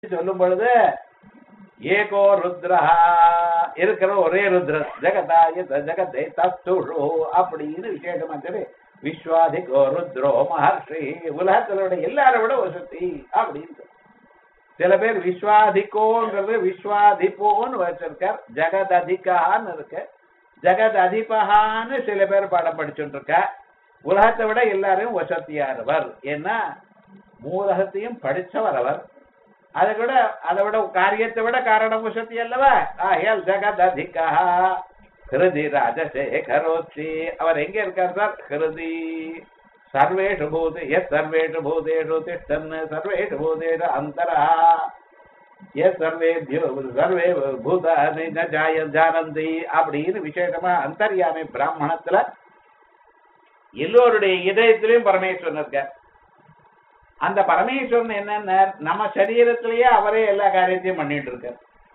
சொல்லும் பொழுது ஏகோ ருத்ரா இருக்கிற ஒரே ருத்ரன் ஜெகதாய ஜெகதே தத்துஷு அப்படின்னு விசேஷமா சொல்லி விஸ்வாதிகோ ருத்ரோ மகர்ஷி உலகத்திலோட எல்லாரை விட வசதி அப்படின்னு சில பேர் விஸ்வாதிகோங்கிறது விஸ்வாதிபோன்னு வச்சிருக்கார் ஜெகத் அதிகான்னு இருக்கு ஜெகத் அதிபகான்னு சில பேர் பாடம் படிச்சுட்டு இருக்க உலகத்தை விட எல்லாரையும் வசதியானவர் ஏன்னா மூலகத்தையும் படிச்சவர் அவர் அதை விட காரியத்தை விட காரணம் வசதி அல்லவா ஆயல் ஜெகத் அதிகா ஹிருதி ராஜசேகரோச்சி அவர் எங்க இருக்கார் சார் ஹிருதி சர்வேஷு பூதே சர்வேஷு பூதேஷு திஷ்டன் சர்வேஷு பூதேஷு அந்தரா சர்வேபியோ சர்வே பூதானி ஜானந்தி அப்படின்னு விசேஷமா அந்தர்யாமி பிராமணத்துல எல்லோருடைய இதயத்திலையும் பரமேஸ்வரன் இருக்கார் அந்த பரமேஸ்வரன் என்னன்னா நம்ம சரீரத்திலேயே அவரே எல்லா காரியத்தையும் பண்ணிட்டு இருக்கார்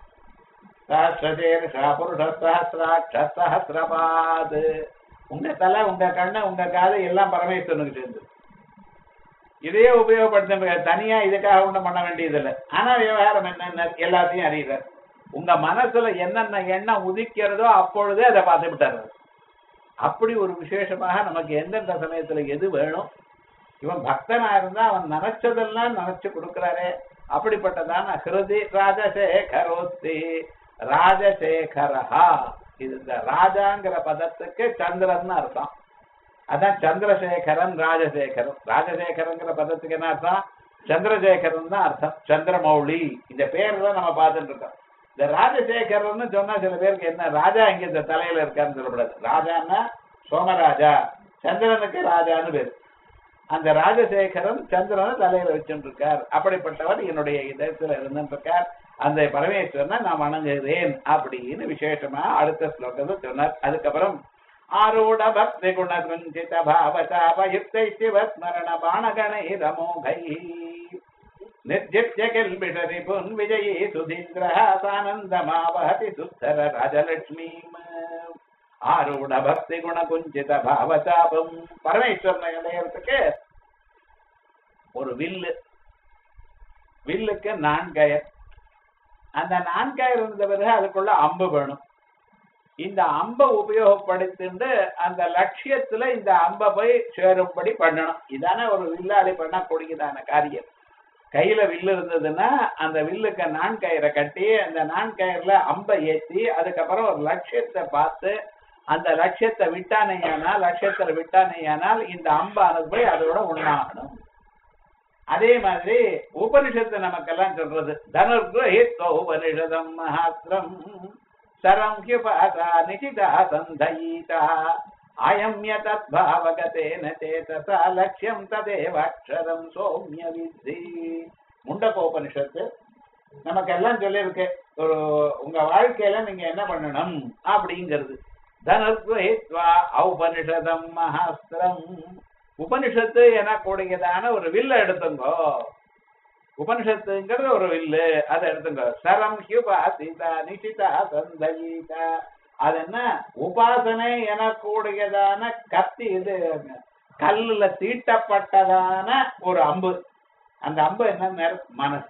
சஹசிரபாத் உங்க தலை உங்க கண்ணு உங்க காது எல்லாம் பரமேஸ்வரனுக்கு சேர்ந்து இதையே உபயோகப்படுத்த தனியா இதுக்காக ஒண்ணும் பண்ண வேண்டியதில்லை ஆனா விவகாரம் என்னென்ன எல்லாத்தையும் அறிகிறார் உங்க மனசுல என்னென்ன எண்ணம் உதிக்கிறதோ அப்பொழுதே அதை பார்த்து விட்டாரு அப்படி ஒரு விசேஷமாக நமக்கு எந்தெந்த சமயத்துல எது வேணும் இவன் பக்தனா இருந்தா அவன் நினைச்சதெல்லாம் நினைச்சு கொடுக்கிறாரே அப்படிப்பட்டதான ஹிருதி ராஜசேகரோஸ்தி ராஜசேகரஹா இது இந்த ராஜாங்கிற பதத்துக்கு சந்திரன் அர்த்தம் அதான் சந்திரசேகரன் ராஜசேகரன் ராஜசேகரங்கிற பதத்துக்கு என்ன அர்த்தம் சந்திரசேகரன் தான் அர்த்தம் சந்திரமௌலி இந்த பேர்தான் நம்ம பார்த்துட்டு இருக்கோம் இந்த ராஜசேகரன் சொன்னா சில பேருக்கு என்ன ராஜா இங்க இந்த தலையில இருக்காருன்னு சொல்லக்கூடாது ராஜான்னா சோமராஜா சந்திரனுக்கு ராஜான்னு பேரு அந்த ராஜசேகரன் சந்திரனை தலையில வச்சுட்டு இருக்கார் அப்படிப்பட்டவர் என்னுடைய இதயத்துல இருந்துட்டு இருக்கார் அந்த பரமேஸ்வரனை நான் வணங்குகிறேன் அப்படின்னு விசேஷமா அடுத்த ஸ்லோகத்தை சொன்னார் அதுக்கப்புறம் ஆரூட பக்தி குணகுஞ்சித பாவசாபயுக்தை சிவஸ்மரண பாணகணை ரமோகை நிர்ஜித்ய கில்பிஷரி புன் விஜயி சுதீந்திரஹாசானந்தமாவஹதி சுத்தர ராஜலட்சுமீம் ஆரூட பக்தி குணகுஞ்சித பாவசாபம் பரமேஸ்வரனை அடையறதுக்கு ஒரு வில்லுக்கு நான்கயர் அந்த நான்கயர் இருந்த பிறகு அதுக்குள்ள அம்பு வேணும் இந்த அம்பை உபயோகப்படுத்திட்டு அந்த லட்சியத்துல இந்த அம்பை போய் சேரும்படி பண்ணணும் இதானே ஒரு வில்லாளி பண்ணக்கூடியதான காரியம் கையில வில்லு இருந்ததுன்னா அந்த வில்லுக்கு நான்கயிறை கட்டி அந்த நான்கயிறுல அம்பை ஏற்றி அதுக்கப்புறம் ஒரு லட்சியத்தை பார்த்து அந்த லட்சியத்தை விட்டானேயானால் இந்த அம்பானது போய் அதோட உண்ணாகணும் அதே மாதிரி உபனிஷத்து நமக்கெல்லாம் சொல்றது தனுர்கிரஹித்வ உபனிஷதம் மகாஸ்திரம் சரம் ஹ்யுபாதா நிசிதா சந்தயீதா அயம்ய தத்பாவகதேன சேதசா லக்ஷ்யம் ததேவாக்ஷரம் சௌம்ய வித்தி முண்டகோபனிஷத்து நமக்கெல்லாம் சொல்லியிருக்கு ஒரு உங்க வாழ்க்கையில நீங்க என்ன பண்ணணும் அப்படிங்கிறது தனுர்கிரஹித்வா ஔபனிஷதம் மகாஸ்திரம் உபனிஷத்து எனக்கூடியதான ஒரு வில்ல எடுத்துங்கோ உபனிஷத்துங்கிறது ஒரு வில்லு அதை எடுத்துங்க சரம் ஹ்யுபாசிதா நிசிதா சந்தயீதா அது என்ன உபாசனை எனக்கூடியதான கத்தி இது கல்லுல தீட்டப்பட்டதான ஒரு அம்பு அந்த அம்பு என்ன மனசு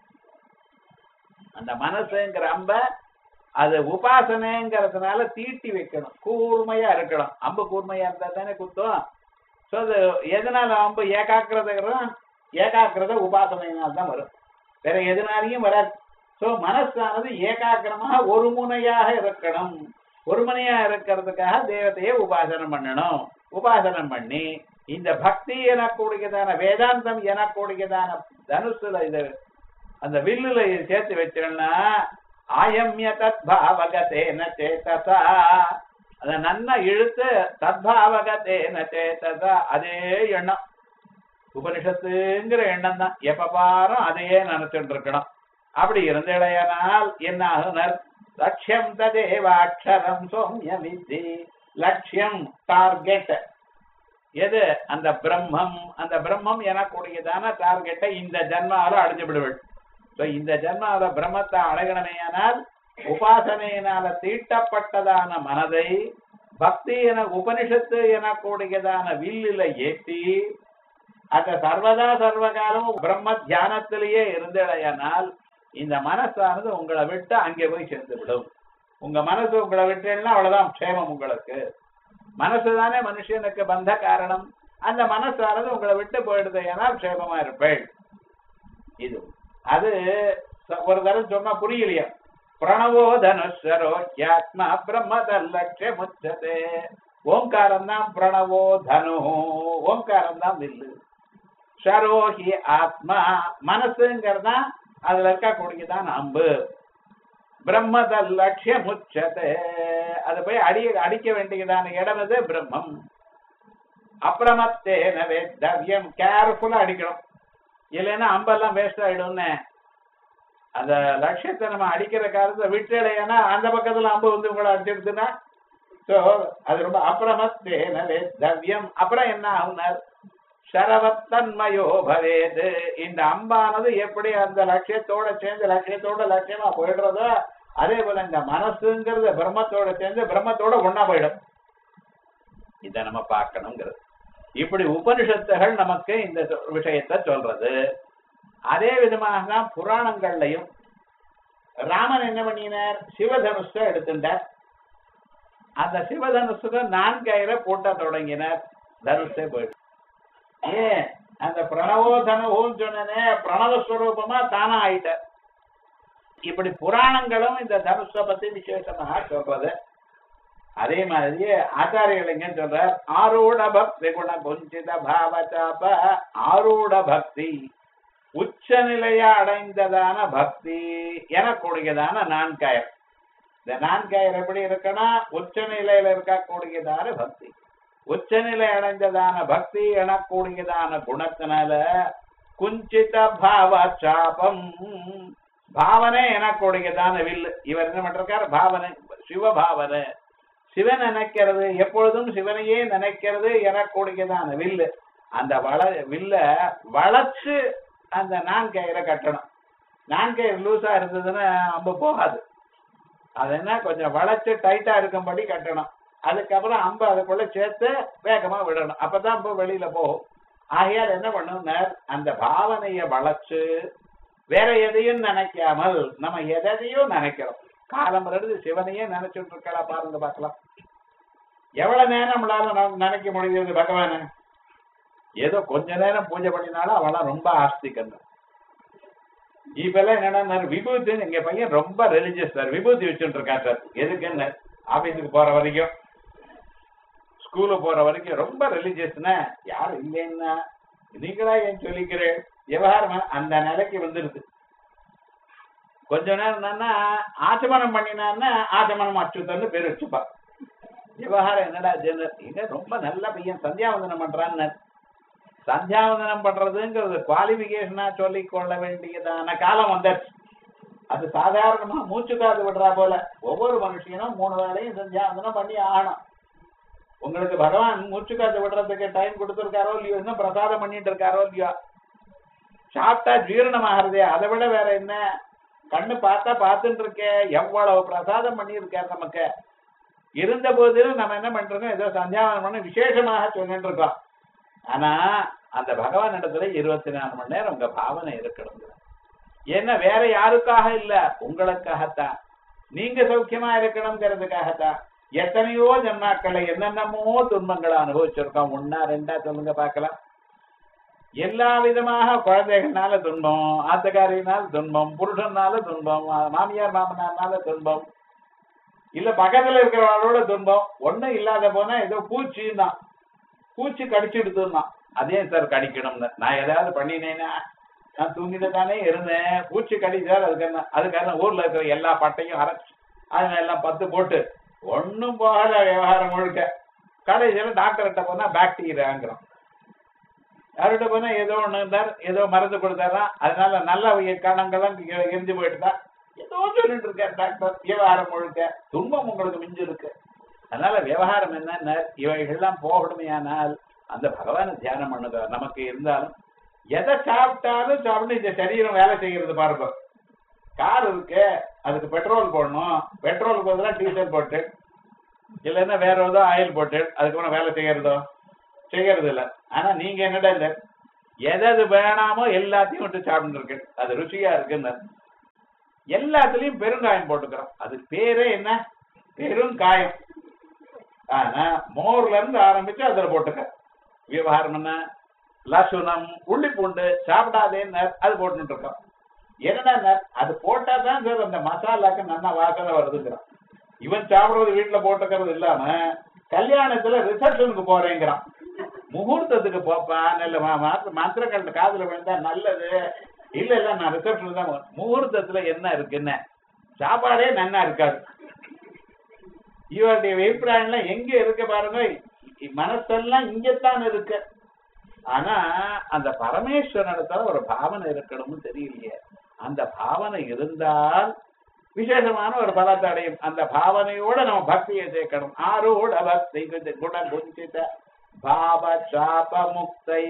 அந்த மனசுங்கிற அம்ப அது உபாசனைங்கிறதுனால தீட்டி வைக்கணும் கூர்மையா இருக்கணும் அம்பு கூர்மையா இருந்தா தானே குத்தும் சோ அது எதனால அம்பு ஏகாக்கிரத உபாசனையினால் தான் வரும் வேற எதனாலையும் வராது சோ மனசானது ஏகாக்கிரமாக ஒரு முனையாக இருக்கணும் ஒரு முனையா இருக்கிறதுக்காக தேவதையை உபாசனம் பண்ணணும் உபாசனம் பண்ணி இந்த பக்தி எனக்கூடியதான வேதாந்தம் எனக்கூடியதான தனுசுல இது அந்த வில்லுல சேர்த்து வச்சோம்னா ஆயம்ய தத்பாவகதேன சேதசா அத நன்னா இழுத்து தத்பாவகதேன சேதசா அதே எண்ணம் உபனிஷத்துங்கிற எண்ணம் தான் எப்ப பாரும் அதையே நினைச்சுட்டு இருக்கணும் அப்படி இருந்தடையானால் என்ன ஆகுனர் லட்சியம் ததேவாட்சரம் சௌம்ய வித்தி லட்சியம் டார்கெட் எது அந்த பிரம்மம் எனக்கூடியதான டார்கெட்டை இந்த ஜன்மாவில அடைஞ்சு விடுவள் இந்த ஜன்மாவில பிரம்மத்தை அடையணுமேயானால் உபாசனையினால தீட்டப்பட்டதான மனதை பக்தி என உபனிஷத்து எனக்கூடியதான வில்லில ஏற்றி அந்த சர்வதா சர்வகாலம் பிரம்ம தியானத்திலேயே இருந்தடையானால் இந்த மனசானது உங்களை விட்டு அங்கே போய் சேர்ந்து விடும். உங்க மனசு உங்களை விட்டுன்னா அவ்வளவுதான் க்ஷேமம் உங்களுக்கு. மனசுதானே மனுஷனுக்கு பந்த காரணம். அந்த மனசானது உங்களை விட்டு போயிடுது ஏன்னா க்ஷேமமா இருப்பேள். இது அது ஒரு தரம் சொன்னா புரியலையா? பிரணவோ தனுஷரோ யாத்மா பிரம்மதல்லட்சே முச்சதே. ஓங்காரம் தான் பிரணவோ தனு, ஓங்காரம் தான் வில்லு. ஷரோஹி ஆத்மா, மனசுங்கிறதா அதுல இருக்கக்கூடியதான் அம்பு. பிரம்மதல்லட்சே முச்சதே, அதை போய் அடிக்க வேண்டியதான இடம் இது பிரம்மம். அப்பிரமத்தேன வேத்தவ்யம், கேர்ஃபுல்லா அடிக்கணும், இல்லைன்னா அம்பெல்லாம் வேஸ்ட் ஆயிடும்னு. அந்த லட்சியத்தை நம்ம அடிக்கிற காலத்தை விட்டுலையானா அந்த பக்கத்துல அம்பு வந்து உங்களை அடிச்சிடுதுன்னா சோ அது ரொம்ப அப்பிரமத்தேன வேத்தவ்யம். அப்புறம் என்ன ஆகுனார்? சரவத்தன்மயோ பவேது. இந்த அம்பானது எப்படி அந்த லட்சியத்தோட சேர்ந்து லட்சியத்தோட லட்சியமா போயிடுறதோ அதே போல இந்த மனசுங்கிறது பிரம்மத்தோட சேர்ந்து பிரம்மத்தோட ஒன்னா போயிடும். இத நம்ம பார்க்கணுங்கிறது. இப்படி உபனிஷத்துகள் நமக்கு இந்த விஷயத்தை சொல்றது. அதே விதமாக தான் புராணங்கள்லையும் ராமன் என்ன பண்ணினார்? சிவதனுஷ எடுத்துட்டார். அந்த சிவதனுஷுக்கு 4 கயிறை பூட்ட தொடங்கினார். தனுஷே போயிடு. ஏன்? அந்த பிரணவோ தனுன்னு சொன்னே பிரணவஸ்வரூபமா தானா ஆயிட்டார். இப்படி புராணங்களும் இந்த தனுஷ பத்தி விசேஷமாக சொல்றது. அதே மாதிரி ஆச்சாரியலிங்க சொல்றார், ஆரூட பக்தி குண குஞ்சித பாவச்சாப. ஆரூட பக்தி உச்ச நிலையா அடைந்ததான பக்தி எனக்கூடியதான 4 கயிறு. இந்த 4 கயிறு எப்படி இருக்குன்னா உச்ச நிலையில இருக்கக்கூடியதான பக்தி. உச்சநிலை அடைந்ததான பக்தி எனக்கூடியதான குணத்தினால குஞ்சித பாவ சாபம், பாவனை எனக்கூடியதான வில்லு. இவர் என்ன பண்றார்? பாவனை, சிவபாவனை, சிவன் நினைக்கிறது, எப்பொழுதும் சிவனையே நினைக்கிறது எனக்கூடியதான வில்லு. அந்த வில்ல வளைச்சு அந்த 4 கயிறை கட்டணும். 4 கயிறு லூசா இருந்ததுன்னா அம்பு போகாது. அது என்ன கொஞ்சம் வளைச்சு டைட்டா இருக்கும்படி கட்டணும். அதுக்கப்புறம் அம்பு அதுக்குள்ள சேர்த்து வேகமா விடணும். அப்பதான் அம்பு வெளியில போகும். ஆகையால் என்ன பண்ணணும்? அந்த பாவனைய வளைச்சு வேற எதையும் நினைக்காமல் நம்ம எதையும் நினைக்கிறோம். காலம் இருந்து சிவனையே நினைச்சுட்டு இருக்கலாம். பாருங்க பார்க்கலாம், எவ்வளவு நேரம் நம்மளால நினைக்க முடியுது பகவான? ஏதோ கொஞ்ச நேரம் பூஜை பண்ணினாலும் அவெல்லாம் ரொம்ப ஆஸ்திகன். இப்பெல்லாம் என்னன்னா விபூதி, எங்க பையன் ரொம்ப ரிலிஜியஸ் சார், விபூதி வச்சுட்டு இருக்கான் சார். எதுக்குன்னு? ஆபீஸுக்கு போற வரைக்கும், ஸ்கூலுக்கு போற வரைக்கும் ரொம்ப ரிலிஜியஸ்னா யாரும் இல்லைன்னா நீங்களா ஏன் சொல்லிக்கிறேன்? விவகாரம் அந்த நிலைக்கு வந்துருது. கொஞ்ச நேரம் என்னன்னா ஆச்சமனம் பண்ணினான்னா ஆச்சமனம் அச்சுத்தன்னு பேர் வச்சுப்பா. விவகாரம் என்னடா ஜெனரல் ரொம்ப நல்ல பையன் சந்தியாவந்தனம் பண்றான்னு. சந்தியாவந்தனம் பண்றதுங்கிறது குவாலிபிகேஷனா சொல்லிக் கொள்ள வேண்டியதான காலம் வந்தாச்சு. அது சாதாரணமா மூச்சு காது விடுறா போல ஒவ்வொரு மனுஷனும் 3 வேளையும் சந்தியாவந்தனம் பண்ணி ஆகணும். உங்களுக்கு பகவான் மூச்சு காத்து விடுறதுக்கு டைம் கொடுத்துருக்காரோ இல்லையோ, இன்னும் பிரசாதம் பண்ணிட்டு இருக்காரோ இல்லையோ, சாப்பிட்டா ஜீரணமாகறதே, அதை விட வேற என்ன? கண்ணு பார்த்தா பார்த்துட்டு இருக்க, எவ்வளவு பிரசாதம் பண்ணியிருக்காரு நமக்கு. இருந்த போதிலும் நம்ம என்ன பண்றோம்? ஏதோ சந்தியாவனம் பண்ண விசேஷமாக சொல்லிட்டு இருக்கோம். ஆனா அந்த பகவான் இடத்துல 24 மணி நேரம் உங்க பாவனை இருக்கணும். ஏன்னா வேற யாருக்காக இல்ல, உங்களுக்காகத்தான். நீங்க சௌக்கியமா இருக்கணுங்கிறதுக்காகத்தான். எத்தனையோ ஜன்மாக்களை என்னென்னமோ துன்பங்களை அனுபவிச்சிருக்கோம். 1 2 சொல்லுங்க பார்க்கலாம். எல்லா விதமாக குழந்தைகள்னால துன்பம், ஆத்தக்காரியினால துன்பம், புருஷனால துன்பம், மாமியார் மாமனார்னால துன்பம், இல்ல பக்கத்துல இருக்கிறவங்களோட துன்பம். ஒண்ணும் இல்லாத போனா ஏதோ பூச்சின்னா பூச்சி கடிச்சுடுதுன்னா அதே சார் கடிக்கணும்னு நான் ஏதாவது பண்ணினேன்னா, நான் தூங்கிட்டு தானே இருந்தேன், பூச்சி கடிச்சார். அதுக்கான ஊர்ல இருக்கிற எல்லா பட்டையும் அரைச்சு அதுல எல்லாம் 10 போட்டு ஒன்னும் போகல. விவகாரம் முழுக்க கடைசியில டாக்டர்கிட்ட போனா பாக்டீரியாங்கிறோம். யார்கிட்ட போனா ஏதோ ஒண்ணு இருந்தார், ஏதோ மருந்து கொடுத்தாரா, அதனால நல்ல கணங்கள்லாம் எரிஞ்சு போயிட்டுதான் ஏதோ சொல்லிட்டு இருக்காரு டாக்டர். விவகாரம் முழுக்க துன்பம் உங்களுக்கு மிஞ்சு இருக்கு. அதனால விவகாரம் என்ன, இவைகள்லாம் போகணுமையானால் அந்த பகவான தியானம் பண்ணுங்க. நமக்கு இருந்தாலும் எதை சாப்பிட்டாலும் சாப்பிட்டு இந்த சரீரம் வேலை செய்கிறது பாருங்க. கார் இருக்கு, அதுக்கு பெட்ரோல் போடணும், பெட்ரோலுக்கு பதிலாக டீசல் போட்டு இல்லைன்னா வேற ஏதோ ஆயில் போட்டு அதுக்கப்புறம் வேலை செய்யறது இல்லை. ஆனா நீங்க என்னடா இல்லை, எது வேணாமோ எல்லாத்தையும் விட்டு சாப்பிட்டு இருக்கு, அது ருச்சியா இருக்குன்னு. எல்லாத்துலயும் பெருங்காயம் போட்டுக்கிறோம். அது பேரே என்ன? பெருங்காயம். ஆனா மோர்ல இருந்து ஆரம்பிச்சு அதுல போட்டுக்க. விவகாரம் என்ன? லசுனம் உள்ளி பூண்டு சாப்பிடாதேன்னு அது போட்டுட்டு இருக்கோம். என்னடா அது போட்டாதான் சார் அந்த மசாலாக்கு நல்ல வாசனை வருதுங்கிறான். இவன் சாப்பிடுறது வீட்டுல போட்டுக்கிறது இல்லாம கல்யாணத்துல ரிசப்ஷனுக்கு போறேங்கிறான். முகூர்த்தத்துக்கு போப்பான் இல்ல மந்திரங்கள்ட்ட காதுல விழுந்தா நல்லது. இல்ல இல்ல நான் ரிசப்ஷன் தான். முகூர்த்தத்துல என்ன இருக்குன்னு சாப்பாடே நன்னா இருக்காது. இவருடைய அபிப்பிராயம் எங்க இருக்கு பாருங்க, மனசெல்லாம் இங்கத்தான் இருக்கு. ஆனா அந்த பரமேஸ்வரனிடத்துல ஒரு பாவனை இருக்கணும்னு தெரியலையே. அந்த பாவனை இருந்தால் விசேஷமான ஒரு பலத்தை அடையும். அந்த பாவனையோட நம்ம பக்தியை சேர்க்கணும். ஆரூட பக்தி குண குஞ்சித பாவ சாப முக்தை.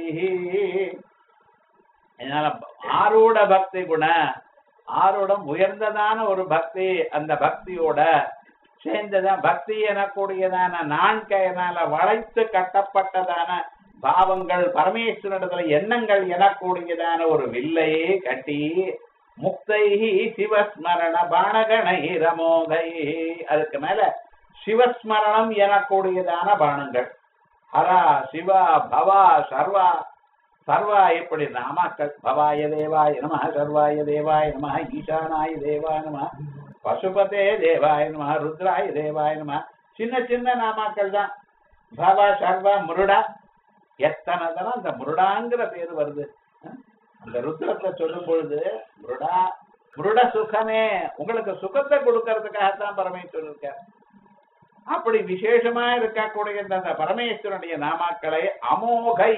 ஆரூட பக்தி குண, ஆரூடம் உயர்ந்ததான ஒரு பக்தி, அந்த பக்தியோட சேர்ந்ததான் பக்தி எனக்கூடியதான நான்கையினால வளைத்து கட்டப்பட்டதான பாவங்கள், பரமேஸ்வரனிடத்துல எண்ணங்கள் எனக்கூடியதான ஒரு வில்லையே கட்டி முக்தை சிவஸ்மரண பாணகணை ரமோகை. அதுக்கு மேல சிவஸ்மரணம் எனக்கூடியதான பானங்கள் ஹரா சிவா பவா சர்வா. சர்வா இப்படி நாமாக்கள். பவாய தேவாய நம, சர்வாய தேவாய நம, ஈசானாய தேவாய நம, பசுபதே தேவாய நம, ருத்ராய தேவாய நம. சின்ன சின்ன நாமாக்கள் தான். பவா சர்வா முருடா. எத்தனை தரம் அந்த முருடாங்கிற பேரு வருது. அந்த ருத்ரத்தை சொல்லும் பொழுது முருடா முருட சுகமே, உங்களுக்கு சுகத்தை கொடுக்கறதுக்காகத்தான் பரமேஸ்வரன் இருக்கார். அப்படி விசேஷமா இருக்கக்கூடிய அந்த பரமேஸ்வரனுடைய நாமாக்களை அமோகை.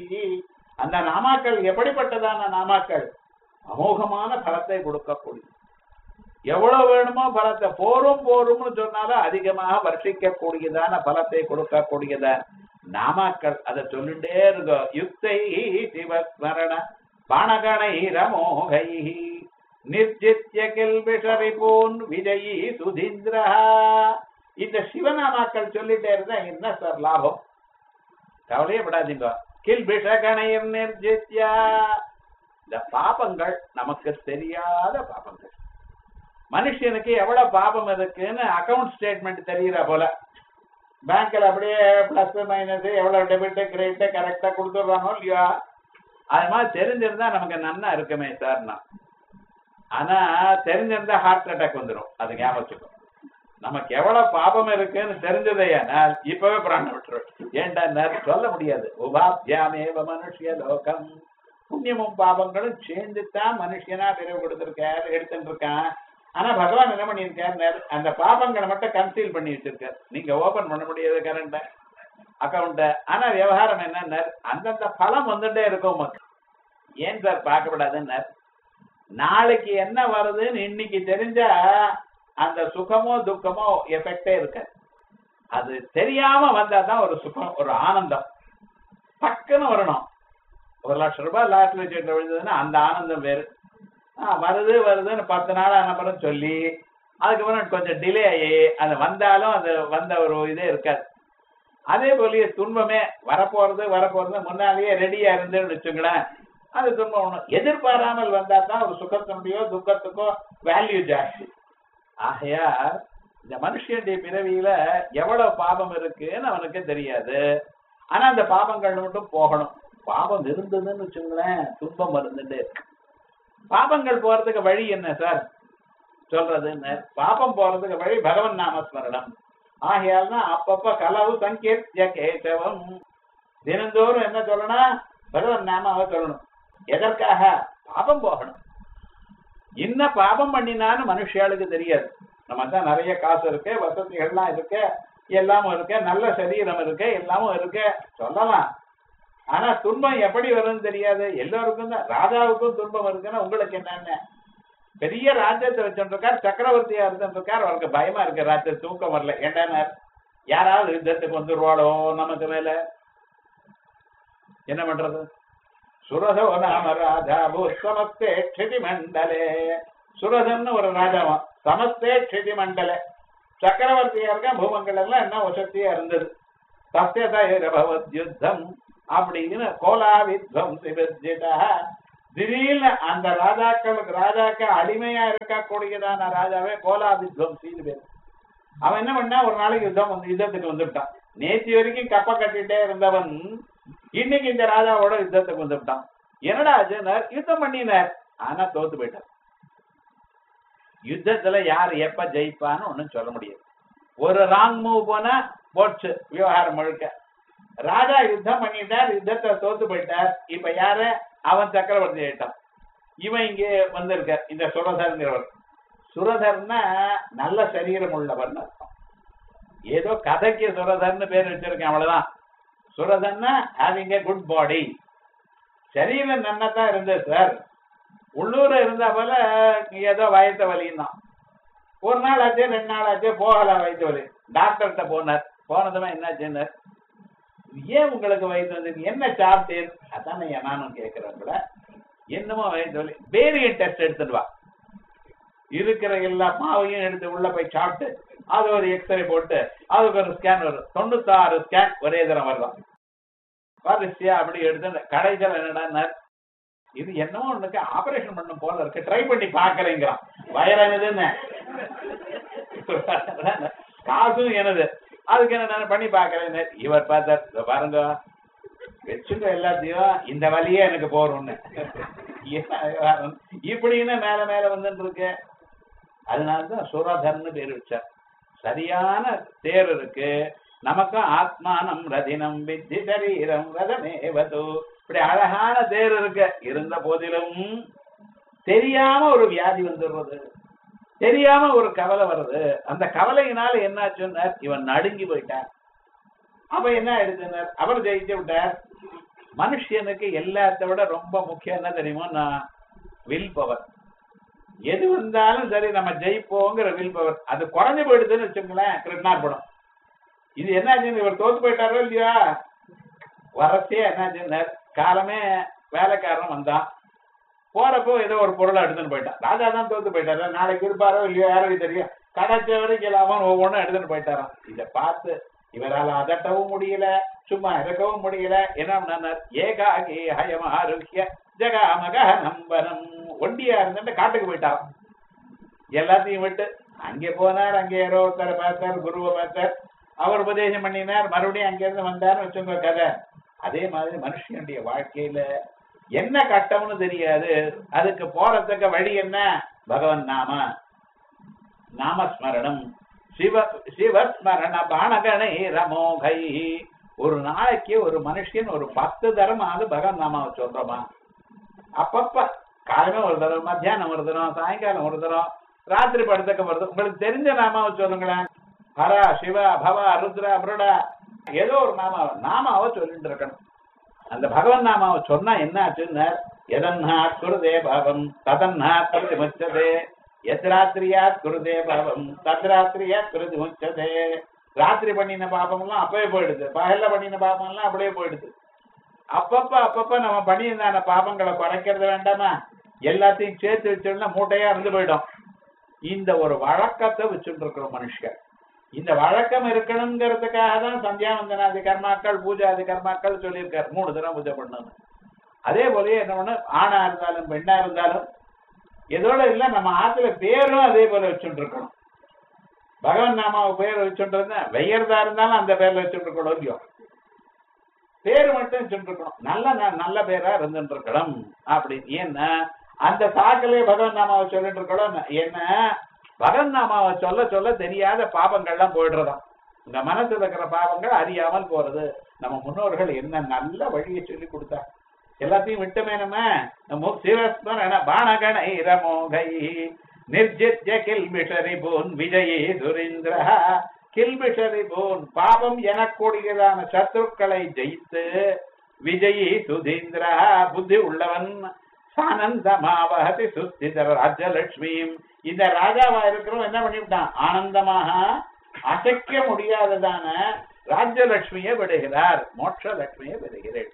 அந்த நாமாக்கள் எப்படிப்பட்டதான நாமாக்கள்? அமோகமான பலத்தை கொடுக்கக்கூடிய, எவ்வளவு வேணுமோ பலத்தை போரும் போரும்னு சொன்னாலும் அதிகமாக வர்ஷிக்கக்கூடியதான பலத்தை கொடுக்கக்கூடியதான் நாமாக்கள். அதை சொல்லிட்டே இருக்கோம். யுக்தை சிவஸ்மரண பாணகணை ரமோகை நிர்ஜித்ய கில்பிஷரிபூன் விஜயி சுதீந்திரா. இந்த சிவநாமாக்கள் சொல்லிட்டே இருந்தா என்ன சார் லாபம்? கவலையே படாதீங்க. கில்பிஷகணையும் நிர்ஜித்யா. இந்த பாபங்கள் நமக்கு தெரியாத பாபங்கள். மனுஷனுக்கு எவ்வளவு பாபம் இருக்குன்னு அக்கவுண்ட் ஸ்டேட்மெண்ட் தெரியற போல பேங்க்ல அப்படியே பிளஸ் மைனஸ் எவ்வளவு டெபிட் கிரெடிட் கரெக்டா கொடுத்துடுறானோ இல்லையா, அது மாதிரி தெரிஞ்சிருந்தா நமக்கு நன்னா இருக்குமே சார்னா. ஆனா தெரிஞ்சிருந்தா ஹார்ட் அட்டாக் வந்துடும். அது ஞாபகம். நமக்கு எவ்வளவு பாபம் இருக்குன்னு தெரிஞ்சதையானால் இப்பவே பிராணம் விட்டுரும். ஏன்டா சொல்ல முடியாது. உபாபியாமேவ மனுஷிய லோகம். புண்ணியமும் பாபங்களும் சேர்ந்துதான் மனுஷனா பிரிவு கொடுத்திருக்காரு, எடுத்துட்டு இருக்கான். ஆனா பகவான் என்ன பண்ணியிருக்காரு, அந்த பாபங்களை மட்டும் கன்சீல் பண்ணி வச்சிருக்காரு. நீங்க ஓபன் பண்ண முடியாது கரண்ட அக்கௌண்ட. ஆனா விவகாரம் என்ன, அந்தந்த பலம் வந்துட்டே இருக்கும். ஏன் சார் பார்க்கப்படாதுன்னு, நாளைக்கு என்ன வருதுன்னு இன்னைக்கு தெரிஞ்சா அந்த சுகமோ துக்கமோ எஃபெக்டே இருக்க. அது தெரியாம வந்தாதான் ஒரு சுகம், ஒரு ஆனந்தம் பக்குன்னு வரணும். 1,00,000 ரூபாய் லாட்டரி சீட்ல விழுந்ததுன்னா அந்த ஆனந்தம் வேறு. வருது வருதுன்னு 10 நாள் அனுப்புறம் சொல்லி அதுக்கப்புறம் கொஞ்சம் டிலே ஆகி அது வந்தாலும் அது வந்த ஒரு இதே இருக்காது. அதே போலயே துன்பமே வரப்போறது முன்னாலேயே ரெடியா இருந்துன்னு வச்சுங்களேன், அது துன்பம் ஒண்ணு. எதிர்பாராமல் வந்தா தான் ஒரு சுகத்தினுடையோ துக்கத்துக்கோ வேல்யூ ஜாஸ்தி. ஆகையா இந்த மனுஷனுடைய பிறவியில எவ்வளவு பாபம் இருக்குன்னு அவனுக்கு தெரியாது. ஆனா அந்த பாபங்கள் மட்டும் போகணும். பாபம் இருந்ததுன்னு வச்சுங்களேன், துன்பம் இருந்துட்டே இருக்கு. பாபங்கள் போறதுக்கு வழி என்ன சார் சொல்றதுன்னு, பாபம் போறதுக்கு வழி பகவன் நாமஸ்மரணம். ஆகையால் தான் அப்பப்ப கலவு சங்கீர்த்திய கேசவம், தினந்தோறும் என்ன சொல்லணும், பகவன் நாமாவை சொல்லணும். எதற்காக? பாபம் போகணும். என்ன பாபம் பண்ணினான்னு மனுஷாளுக்கு தெரியாது. நம்ம தான் நிறைய காசு இருக்கு, வசதிகள்லாம் இருக்கு, எல்லாமும் இருக்கு, நல்ல சரீரம் இருக்கு, எல்லாமும் இருக்கு சொல்லலாம். ஆனா துன்பம் எப்படி வரும்னு தெரியாது. எல்லோருக்கும் தான். ராஜாவுக்கும் துன்பம் இருக்குன்னா உங்களுக்கு என்னன்னு, பெரிய ராஜ்யத்தை வச்சுருக்கார், சக்கரவர்த்தியா இருந்துருக்கார், அவருக்கு பயமா இருக்கு, ராத்திரி தூக்கம் வரல. ஏன்னா யாராவது யுத்தத்துக்கு வந்துருவாளோ நமக்கு மேல, என்ன பண்றது? சுரதோ நாம ராஜா சமஸ்தே க்ஷிதி மண்டலே. சுரதன்னு ஒரு ராஜாவான், சமஸ்தே க்ஷிதி மண்டலே. சக்கரவர்த்தியா இருக்க பூமங்கள் எல்லாம் என்ன வசதியா இருந்தது. சத்தியதா யுத்தம் அப்படின்னு கோலா வித்வம் சிவஜிதா. திடீர்னு அந்த ராஜாக்கு அடிமையா இருக்கக்கூடியதான ராஜாவே கோலாபித்வம்சின்னு பேர். அவன் என்ன பண்ணா ஒரு நாளைக்கு யுத்தத்துக்கு வந்துட்டான். நேற்று வரைக்கும் கப்ப கட்டிட்டே இருந்தவன் இன்னைக்கு இந்த ராஜாவோட யுத்தத்துக்கு வந்துட்டான். என்னடா ஆச்சுன்னார், யுத்தம் பண்ணினார், ஆனா தோத்து போயிட்டார். யுத்தத்துல யார் எப்ப ஜெயிப்பான்னு ஒண்ணும் சொல்ல முடியாது. ஒரு ராங் மூவ் போனா போச்சு விவகாரம் முழுக்க. ராஜா யுத்தம் பண்ணிட்டார், யுத்தத்தை தோத்து போயிட்டார். இப்ப யாரு? அவன் சக்கரவர்த்தி ஆயிட்டான். இவன் இங்கே வந்திருக்க இந்த சுரதர்ங்கிறவர். சுரதர்னா நல்ல சரீரம் உள்ளவர் அர்த்தம். ஏதோ கதைக்கு சுரதர்னு பேர் வச்சிருக்கேன், அவ்வளவுதான். சுரதர்னா ஹேவிங் ஏ குட் பாடி. சரீரம் நன்னதான் இருந்தது சார். உள்ளூர் இருந்தா போல ஏதோ வயிற்று வலியும் தான். ஒரு நாள் ஆச்சு, 2 நாள் ஆச்சு, போகல வயிற்று வலி. டாக்டர்கிட்ட போனார். போனதுமே என்னாச்சுன்னு, ஏன் உங்களுக்கு வயிற்று வந்தது, என்ன சாப்பிட்டேன்? அதானே நானும் கேட்கிறேன். என்னமோ வயிற்று வலி, பேரியன் டெஸ்ட் எடுத்துட்டு வா. இருக்கிற எல்லா மாவையும் எடுத்து உள்ள போய் சாப்பிட்டு அது ஒரு எக்ஸ்ரே போட்டு அதுக்கு ஒரு ஸ்கேன் வரும். 96 ஸ்கேன் ஒரே தரம் வரலாம். வரிசையா அப்படி எடுத்து கடைசியில் என்னடா, இது என்னமோ உனக்கு ஆபரேஷன் பண்ணும் போல இருக்கு, ட்ரை பண்ணி பாக்குறேங்கிறான். வயறானதுன்னு காசும் எனது, அதுக்கு என்ன பண்ணி பாக்குறேன்னு இவர் பார்த்தார். பாருங்க வச்சுங்க எல்லாத்தையும், இந்த வழியே எனக்கு போறோம்னு இப்படின்னு மேல மேல வந்துட்டு இருக்கு. அதனாலதான் சுரதர்னு பேர் வச்சார். சரியான தேர் இருக்கு நமக்கும். ஆத்மானம் ரதினம் வித்தி சரீரம் ரதமேவது. இப்படி அழகான தேர் இருக்கு. இருந்த போதிலும் தெரியாம ஒரு வியாதி வந்துடுறது, தெரியாம ஒரு கவலை வருது. அந்த கவலையினால என்னாச்சுன்னா இவன் நடுங்கி போயிட்டார். அப்ப என்ன எடுத்துனார், அவர் ஜெயிச்சு விட்டார். மனுஷனுக்கு எல்லாத்த விட ரொம்ப முக்கியம் என்ன தெரியுமோ, நான் வில் பவர். எது வந்தாலும் சரி நம்ம ஜெயிப்போங்கிற வில் பவர் அது குறைஞ்சு போயிடுதுன்னு வச்சுங்களேன். கிருஷ்ணார்பணம் இது என்னாச்சுன்னு, இவர் தோத்து போயிட்டாரோ இல்லையா, வரச்சே என்னாச்சுன்னு காலமே வேலைக்காரன் வந்தான். போறப்போ ஏதோ ஒரு பொருளை எடுத்துன்னு போயிட்டான். ராஜா தான் தோத்து போயிட்டாரு, நாளைக்கு இருப்பாரோ இல்லையோ யாரும் தெரியும். கடைச்ச வரைக்கும் இல்லாம ஒவ்வொன்றும் எடுத்துட்டு போயிட்டாராம். இதை பார்த்து இவரால் அதட்டவும் முடியல, சும்மா இருக்கவும் முடியல. என்ன ஏகாகி ஹயமாருக்கிய ஜகாமக நம்பனம். ஒண்டியா இருந்துட்டு காட்டுக்கு போயிட்டாராம். எல்லாத்தையும் விட்டு அங்கே போனார். அங்கே யாரோ ஒருத்தரை பார்த்தார், குருவை பார்த்தார், அவர் உபதேசம் பண்ணினார். மறுபடியும் அங்கிருந்து வந்தார்னு வச்சுங்க கதை. அதே மாதிரி மனுஷனுடைய வாழ்க்கையில என்ன கட்டம்னு தெரியாது. அதுக்கு போறதுக்கு வழி என்ன? பகவன் நாமஸ்மரணம், சிவஸ்மரண பானகணை ரமோகை. ஒரு நாளைக்கு ஒரு மனுஷன் ஒரு 10 தரமாவது பகவன் நாமாவை சொல்றோமா? அப்பப்ப காலமே ஒரு தரம், மத்தியானம் ஒரு தரம், சாயங்காலம் ஒரு தரம், ராத்திரி படத்துக்கு வருது. உங்களுக்கு தெரிஞ்ச நாமாவை சொல்லுங்களேன். ஹரா, சிவா, பவா, ருத்ரா, புருடா, ஏதோ ஒரு நாமாவை சொல்லிட்டு இருக்கணும். அந்த பகவன் நாமாவை சொன்னா என்ன ஆச்சுன்னு, எதன்னாத் குருதே பாவம் ததன்னாத் பிரதிமுச்சதே, எத்ராத்திரியாத் குருதே பாவம் தத்ராத்திரியாத் பிரதிமுச்சதே. ராத்திரி பண்ணின பாபம் எல்லாம் அப்பவே போயிடுது, பகல்ல பண்ணின பாபம் எல்லாம் அப்படியே போயிடுது. அப்பப்ப நம்ம பண்ணியிருந்தான பாபங்களை குறைக்கிறது வேண்டாமா? எல்லாத்தையும் சேர்த்து வச்சோம்னா மூட்டையா இருந்து போயிடும். இந்த ஒரு வழக்கத்தை வச்சுட்டு இருக்கிறோம் மனுஷன். இந்த வழக்கம் இருக்கணுங்கிறதுக்காக தான் சந்தியாவந்தனாதி கர்மாக்கள், பூஜாதி கர்மாக்கள் சொல்லியிருக்காரு. 3 தடவை பூஜை பண்ணணும். அதே போலயே என்ன பண்ண, ஆணா இருந்தாலும் பெண்ணா இருந்தாலும் எதோட இல்ல நம்ம ஆத்துல பேரும் அதே போல வச்சுட்டு இருக்கணும். பகவான் நாமாவை பேர் வச்சுட்டு இருந்தா வெய்யறதா இருந்தாலும் அந்த பேர்ல வச்சுட்டு இருக்கணும். இல்லையோ பேரு மட்டும் வச்சுட்டு இருக்கணும். நல்ல பேரா இருந்துட்டு இருக்கணும். அப்படி ஏன்னா அந்த சாக்கிலே பகவான் நாமாவை சொல்லிட்டு இருக்கணும். என்ன பகவான் நாமாவை சொல்ல சொல்ல தெரியாத பாபங்கள்லாம் போயிடுறதாம். இந்த மனசுல இருக்கிற பாவங்கள் அறியாமல் போறது. நம்ம முன்னோர்கள் என்ன நல்ல வழியை சொல்லி கொடுத்தா. எல்லாத்தையும் விட்டுமே நம்ம சிவஸ்மரண பானகணை ரமோகை நிர்ஜித்ய கில்பிஷரி பூன் விஜயி சுரீந்திர. கில்பிஷரி பூன் பாபம் எனக்கூடியதான சத்ருக்களை ஜெயித்து, விஜயி சுதீந்திர புத்தி உள்ளவன், சானந்தமாவஹதி சுஸ்திதர ராஜ்யலட்சுமியும். இந்த ராஜாவா இருக்கிறவன் என்ன பண்ணிவிட்டான், ஆனந்தமாக அசைக்க முடியாததான ராஜ்யலட்சுமியை விடுகிறார், மோட்ச லட்சுமியை விடுகிறேன்.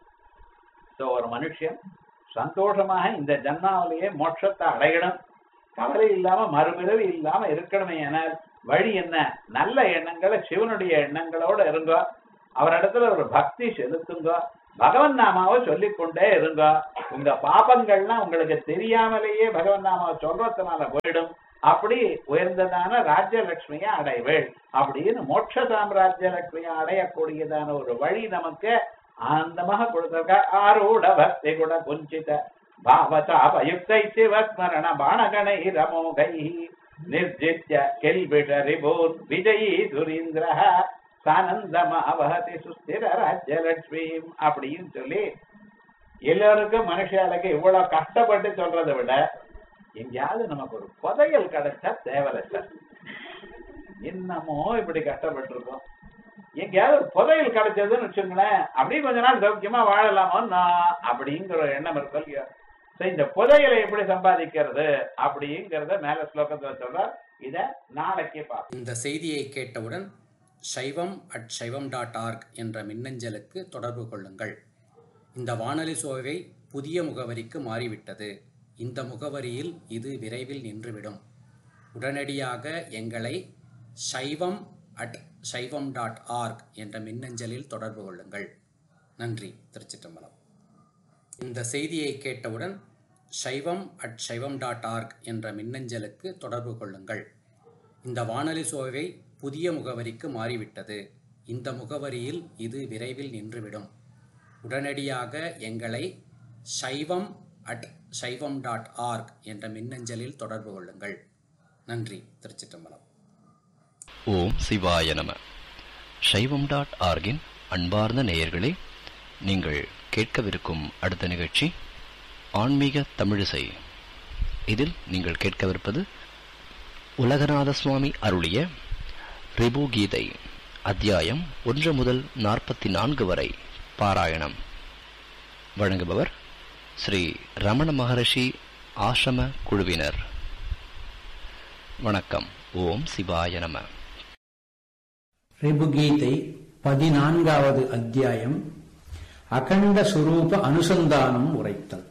ஒரு மனுஷன் சந்தோஷமாக இந்த ஜன்மாவிலேயே மோட்சத்தை அடையணும், கவலை இல்லாம மறுபிறவி இல்லாம இருக்கணுமே என வழி என்ன? நல்ல எண்ணங்களை, சிவனுடைய எண்ணங்களோட இருங்கோ, அவரிடத்துல ஒரு பக்தி செலுத்துங்க. பகவன் நாமாவை சொல்லிக்கொண்டே இருங்க. உங்க பாபங்கள்லாம் உங்களுக்கு தெரியாமலேயே பகவன் நாமாவை சொல்றதுனால போயிடும். அப்படி உயர்ந்ததான ராஜ்யலட்சுமியை அடைவேள் அப்படின்னு மோட்ச சாம்ராஜ்ய லட்சுமியை அடையக்கூடியதான ஒரு வழி நமக்கு ஆனந்தமாக கொடுத்திருக்க. ஆரூட பக்தி குட குஞ்சித பாவதாபயுக்தை சிவஸ்மரண பாணகணை ரமோகை நிர்ஜித்ய கெல்பிஷ ரிபூர் விஜயி சுரீந்திர சானந்தமாவஹதி சுஸ்திர ராஜ்யலட்சுமி அப்படின்னு சொல்லி எல்லாருக்கும் மனுஷாளுக்கு இவ்வளவு கஷ்டப்பட்டு சொல்றதை விட எங்கேயாவது நமக்கு ஒரு புதையல் கிடைச்சா தேவலை சார். என்னமோ இப்படி கஷ்டப்பட்டிருக்கோம், எங்கேயாவது ஒரு புதையல் கிடைச்சதுன்னு வச்சுங்களேன், அப்படியே கொஞ்ச நாள் சௌக்கியமா வாழலாமோ அப்படிங்கிற ஒரு எண்ணம் இருக்கும் இல்லையா. இந்த புதையலை எப்படி சம்பாதிக்கிறது அப்படிங்கிறத மேல ஸ்லோகத்துல சொல்ற. இத நாளைக்கே பார்ப்போம். இந்த செய்தியை கேட்டவுடன் shaivam@shaivam.org என்ற மின்னஞ்சலுக்கு தொடர்பு கொள்ளுங்கள். இந்த வானொலி சோவை புதிய முகவரிக்கு மாறிவிட்டது. இந்த முகவரியில் இது விரைவில் நின்றுவிடும். உடனடியாக எங்களை shaivam@shaivam.org என்ற மின்னஞ்சலில் தொடர்பு கொள்ளுங்கள். நன்றி. திருச்சிற்றம்பலம். இந்த செய்தியை கேட்டவுடன் shaivam@shaivam.org என்ற மின்னஞ்சலுக்கு தொடர்பு கொள்ளுங்கள். இந்த வானொலி சோவை புதிய முகவரிக்கு மாறிவிட்டது. இந்த முகவரியில் இது விரைவில் நின்றுவிடும். உடனடியாக எங்களை shaivam@shaivam.org என்ற மின்னஞ்சலில் தொடர்பு கொள்ளுங்கள். நன்றி. திருச்சிற்றம்பலம். ஓம் சிவாய நம. shaivam.org-இன் அன்பார்ந்த நேயர்களே, நீங்கள் கேட்கவிருக்கும் அடுத்த நிகழ்ச்சி ஆன்மீக தமிழிசை. இதில் நீங்கள் கேட்கவிருப்பது உலகநாத சுவாமி அருளிய ரிபு கீதை அத்தியாயம் 1 முதல் 44 வரை பாராயணம். வழங்குபவர் ஸ்ரீ ரமண மகரிஷி ஆசிரம குழுவினர். வணக்கம். ஓம் சிவாய நம. ரிபு கீதை 14வது அத்தியாயம் அகண்ட சுரூப அனுசந்தானம் உரைத்தல்.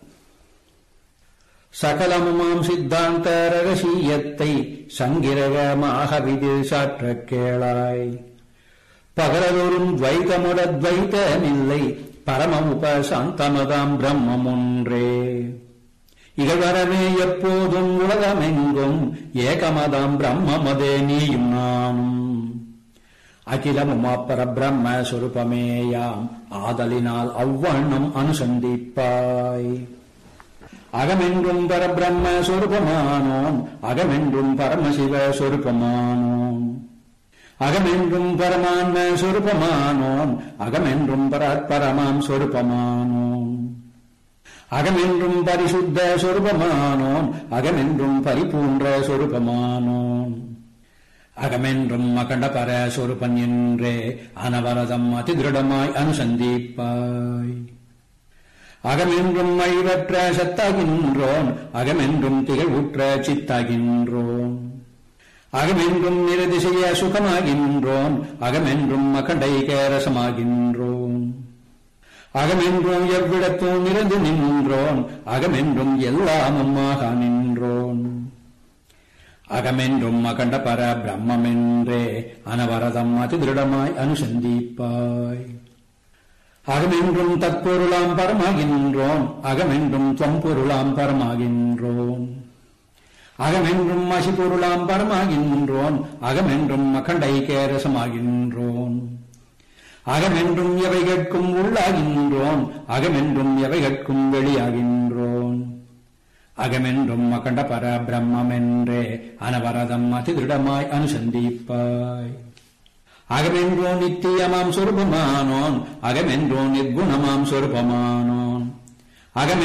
சகலமுமாம் சித்தாந்த ரகசியத்தை சங்கிரகமாக விதில் சாற்ற கேளாய். பகலதோறும் துவைதமுடத்வைதமில்லை, பரமமுபசாந்தமதாம் பிரம்மம் ஒன்றே. இகழ்வரவே எப்போதும் உலகமெங்கும் ஏகமதாம் பிரம்மமதே நீயும் நானும். அகிலமுமா பரபிரம்ம சொரூபமேயாம் ஆதலினால் அவ்வண்ணம் அனுசந்திப்பாய். அகமென்றும் பரபிரம்ம சொரூபமானோம், அகமென்றும் பரமசிவ சொரூபமானோம். அகமென்றும் பரமான்ம சொரூபமானோம், அகமென்றும் பரமாம் சொரூபமானோம். அகமென்றும் பரிசுத்த சொரூபமானோம், அகமென்றும் பரிபூன்ற சொரூபமானோம். அகமென்றும் அகண்ட பர சொரூபன் என்றே அனவரதம் அதிதிருடமாய் அனுசந்திப்பாய். அகமென்றும் அழிவற்ற சத்தாகின்றோன், அகமென்றும் திகழ்வுற்ற சித்தாகின்றோன். அகமென்றும் நிரதிசைய சுகமாகின்றோன், அகமென்றும் அகண்டைக ரசமாகின்றோன். அகமென்றும் எவ்விடத்தும் நிறந்து நின்றோன், அகமென்றும் எல்லாமுமாக நின்றோன். அகமென்றும் அகண்ட பர பிரம்மென்றே அனவரதம் அதிதிருடமாய் அனுசந்திப்பாய். அகமென்றும் தற்பொருளாம் பரமாகின்றோன், அகமென்றும் தொம்பொருளாம் பரமாகின்றோன். அகமென்றும் அசிபொருளாம் பரமாகின்றோன், அகமென்றும் அகண்டைகேரசமாகின்றோன். அகமென்றும் எவைகட்கும் உள்ளாகின்றோன், அகமென்றும் எவைகட்கும் வெளியாகின்றோன். அகமென்றும் அகண்ட பர பிரம்மென்றே அனவரதம் அதிதிருடமாய் அனுசந்திப்பாய். அகமென்றோ நித்தியமாம் சொரூபமானோன், அகமென்றோ நிர்குணமாம் சொரூபமானோன். அகமெ